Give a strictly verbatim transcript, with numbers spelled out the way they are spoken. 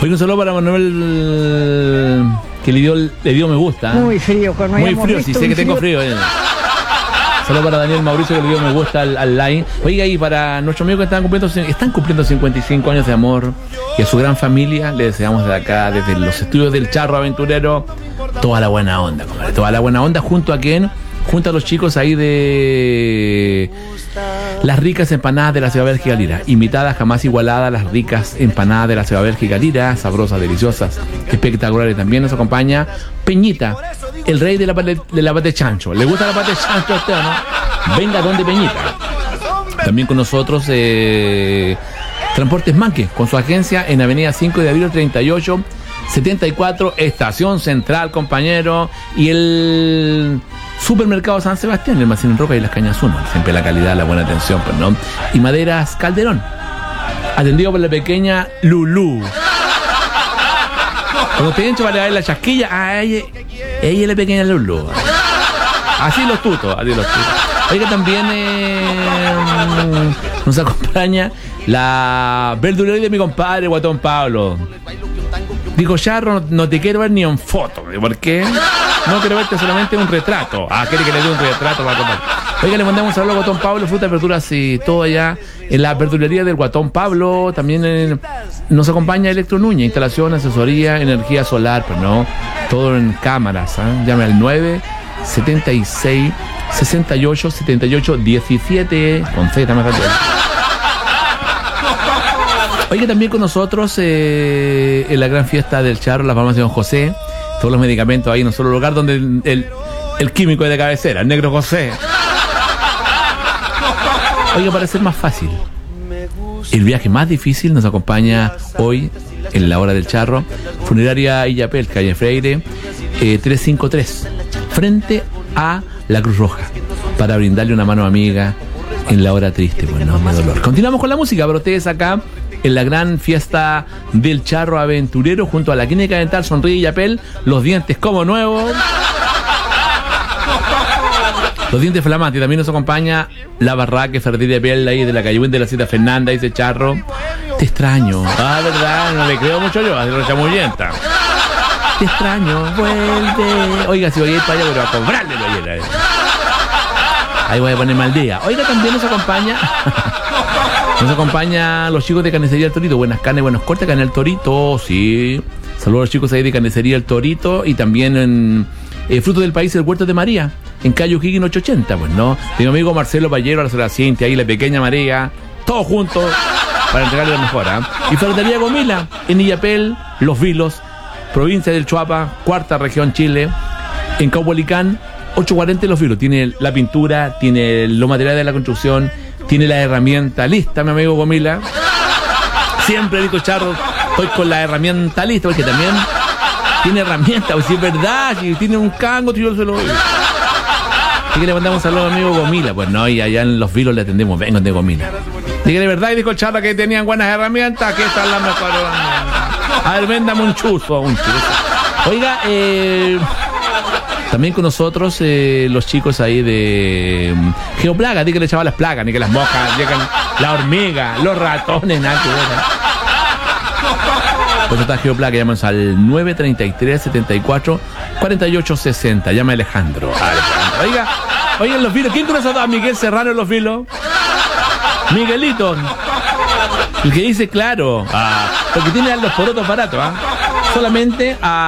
Hoy un saludo para Manuel, que le dio, le dio me gusta. Muy frío, con Muy frío, sí, sé que tengo frío. Eh. Saludos para Daniel Mauricio, que le dio me gusta al, al line. Oiga, y para nuestros amigos que están cumpliendo, están cumpliendo cincuenta y cinco años de amor, y a su gran familia le deseamos desde acá, desde los estudios del Charro Aventurero, toda la buena onda, comadre, toda la buena onda, junto a quién, junto a los chicos ahí de las ricas empanadas de la Ciudad Bélgica Lira, imitadas jamás igualadas, las ricas empanadas de la Ciudad Bélgica Lira, sabrosas, deliciosas, espectaculares. También nos acompaña Peñita, el rey de la pate, de la pate chancho. ¿Le gusta la pate chancho a usted o no? Venga donde Peñita. También con nosotros eh, Transportes Manque, con su agencia en Avenida cinco de abril treinta y ocho setenta y cuatro, Estación Central, compañero, y el Supermercado San Sebastián, el almacén en Roca y las Cañas uno. Siempre la calidad, la buena atención, pues, ¿no? Y Maderas Calderón, atendido por la pequeña Lulú. Cuando te hincho para la chasquilla, a ella, ella es la pequeña Lulú. Así los tutos, así los tutos. Oiga, también eh, nos acompaña la verdulería de mi compadre Guatón Pablo. Dijo, Charro, no, no te quiero ver ni en foto. ¿Por qué? No quiero verte solamente un retrato. Ah, quiere que le dé un retrato para comprar. Oiga, le mandamos un saludo a Guatón Pablo, frutas, verduras y todo allá en la verdulería del Guatón Pablo. También en, nos acompaña Electro Núñez, instalación, asesoría, energía solar, pero no, todo en cámaras. ¿eh? Llame al nueve setenta y seis sesenta y ocho setenta y ocho diecisiete con Z más rápido. Oiga, también con nosotros eh, en la gran fiesta del Charro, la farmacia de Don José, todos los medicamentos ahí en un solo lugar, donde el, el, el químico es de cabecera, el negro José. Oiga, para ser más fácil, el viaje más difícil nos acompaña hoy en la hora del Charro, Funeraria Illapel, calle Freire, eh, trescientos cincuenta y tres, frente a la Cruz Roja, para brindarle una mano amiga en la hora triste, pues no, de dolor. Continuamos con la música, pero ustedes acá en la gran fiesta del Charro Aventurero, junto a la clínica dental Sonríe Illapel, los dientes como nuevos, los dientes flamantes. También nos acompaña la Barraca Ferretería de Piel ahí de la calle de la Cita Fernanda, dice Charro, te extraño. Ah, verdad, no le creo mucho yo, así lo chamuyenta. Te extraño, vuelve. Oiga, si voy a ir para allá, pero a cobrarle lo ayer. Ahí voy a ponerme al día. Oiga, también nos acompaña Nos acompaña los chicos de Carnicería El Torito. Buenas carnes, buenos cortes, carne El Torito, sí. Saludos a los chicos ahí de Carnicería El Torito. Y también en eh, Fruto del País, el Huerto de María, en calle O'Higgins ochocientos ochenta, pues, ¿no? Mi amigo Marcelo Pallero, la señora Cintia, ahí la pequeña María, todos juntos para entregarle la mejor, ¿eh? Y Ferretería Gomila, en Illapel, Los Vilos, provincia del Chuapa, cuarta región Chile, en Caupolicán, ochocientos cuarenta Los Vilos. Tiene la pintura, tiene los materiales de la construcción, tiene la herramienta lista, mi amigo Gomila. Siempre digo, Charro, estoy con la herramienta lista, porque también tiene herramienta, pues si es verdad, si tiene un cango, yo se lo doy. Así que le mandamos un saludo a mi amigo Gomila. Pues no, y allá en Los Vilos le atendemos, vengan de Gomila. Dígale verdad, y dijo el Charro que tenían buenas herramientas, que están las mejores herramientas. A ver, véndame un chuzo, un chuzo. Oiga, eh... también con nosotros eh, los chicos ahí de um, Geoplaga, di que le echaban las plagas, ni que las moscas, llegan la hormiga, los ratones, nada que ver. Pues está Geoplaga, llámanos al nueve treinta y tres setenta y cuatro cuarenta y ocho sesenta. Llama a Alejandro. Alejandro. Oiga, oigan Los Vilos, ¿quién conoce a Miguel Serrano en Los Vilos? Miguelito, el que dice claro, ah, porque tiene los porotos baratos, ¿ah? Solamente a